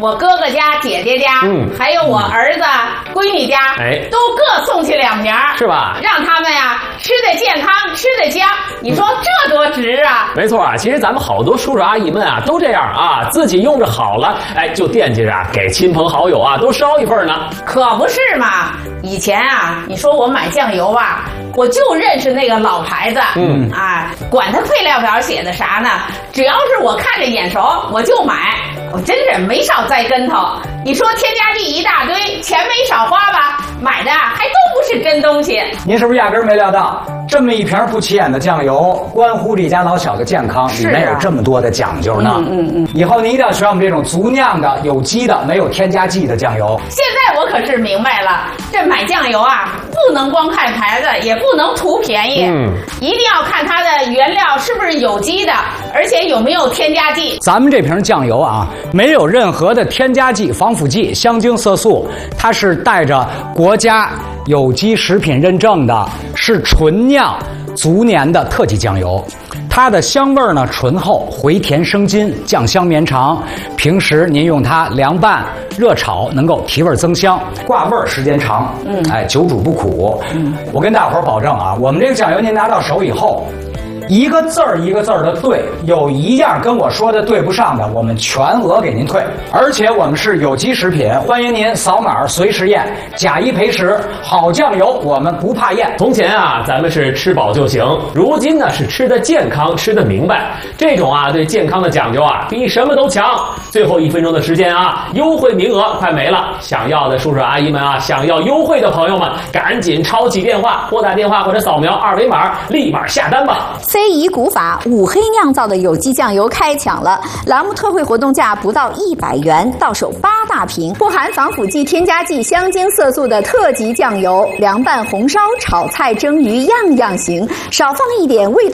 我哥哥家、姐姐家，还有我儿子、闺女家，都各送去2瓶， 是吧？ 让他们呀吃得健康，吃得香。你说这多值啊！ 没错啊，其实咱们好多叔叔阿姨们啊都这样啊，自己用着好了，哎，就惦记着给亲朋好友啊多捎一份呢。 可不是嘛！以前啊，你说我买酱油啊，我就认识那个老牌子，管它配料表写的啥呢，只要是我看着眼熟，我就买。我真是没少栽跟头。你说添加剂一大堆，钱没少花吧？买的还都不是真东西。 您是不是压根儿没料到，这么一瓶不起眼的酱油，关乎这家老小的健康，里面有这么多的讲究呢？以后您一定要选我们这种足酿的、有机的、没有添加剂的酱油。 现在我可是明白了，这买酱油啊，不能光看牌子，也不能图便宜，一定要看它的原料是不是有机的，而且有没有添加剂。 咱们这瓶酱油啊，没有任何的添加剂、防腐剂、香精色素，它是带着国家有机食品认证的，是纯酿足年的特级酱油。它的香味呢醇厚，回甜生津，酱香绵长。平时您用它凉拌、热炒，能够提味增香，挂味儿时间长。久煮不苦。我跟大伙儿保证啊，我们这个酱油您拿到手以后，一个字儿一个字儿的对，有一样跟我说的对不上的，我们全额给您退。而且我们是有机食品，欢迎您扫码随时验，假一赔十。好酱油我们不怕验。 从前啊，咱们是吃饱就行，如今呢是吃得健康，吃得明白。这种对健康的讲究啊，比什么都强。最后1分钟的时间啊，优惠名额快没了。想要的叔叔阿姨们啊，想要优惠的朋友们，赶紧抄起电话，拨打电话或者扫描2维码，立马下单吧。 非遗古法五黑酿造的有机酱油开抢了，栏目特惠活动价不到100元，到手8大瓶，不含防腐剂、添加剂、香精色素的特级酱油，凉拌、红烧、炒菜、蒸鱼样样行，少放一点味道